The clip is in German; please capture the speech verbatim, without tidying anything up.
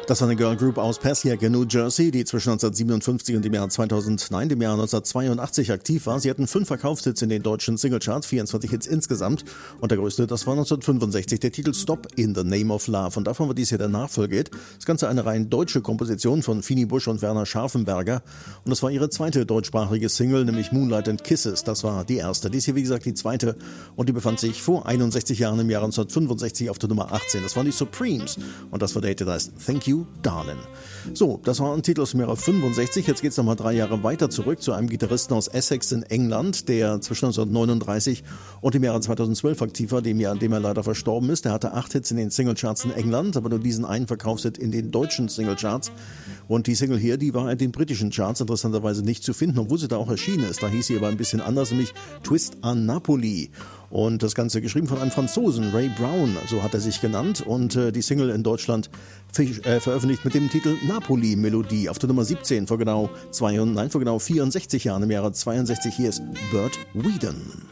Das war eine Girl Group aus Passaic in New Jersey, die zwischen neunzehnhundertsiebenundfünfzig und dem Jahr zweitausend, nein, dem Jahr neunzehnhundertzweiundachtzig aktiv war. Sie hatten fünf Verkaufshits in den deutschen Singlecharts, vierundzwanzig Hits insgesamt. Und der größte, das war neunzehnhundertfünfundsechzig, der Titel Stop in the Name of Love. Und davon war dies hier der Nachfolgehit. Das Ganze eine rein deutsche Komposition von Fini Busch und Werner Scharfenberger. Und das war ihre zweite deutschsprachige Single, nämlich Moonlight and Kisses. Das war die erste. Dies hier, wie gesagt, die zweite. Und die befand sich vor einundsechzig Jahren im Jahre neunzehnhundertfünfundsechzig auf der Nummer achtzehn. Das waren die Supremes. Und das war der Hit, der heißt Thank You, Darling. So, das war ein Titel aus dem Jahre fünfundsechzig. Jetzt geht's nochmal drei Jahre weiter zurück zu einem Gitarristen aus Essex in England, der zwischen neunzehnhundertneununddreißig und dem Jahre zweitausendzwölf aktiv war, dem Jahr, in dem er leider verstorben ist. Der hatte acht Hits in den Singlecharts in England, aber nur diesen einen Verkaufshit in den deutschen Singlecharts. Und die Single hier, die war in den britischen Charts interessanterweise nicht zu finden, obwohl sie da auch erschienen ist. Da hieß sie aber ein bisschen anders, nämlich Twist a Napoli. Und das Ganze geschrieben von einem Franzosen, Ray Brown, so hat er sich genannt. Und äh, die Single in Deutschland äh, veröffentlicht mit dem Titel Napoli-Melodie auf der Nummer siebzehn vor genau, zwei, nein, vor genau vierundsechzig Jahren im Jahre zweiundsechzig. Hier ist Bert Weedon.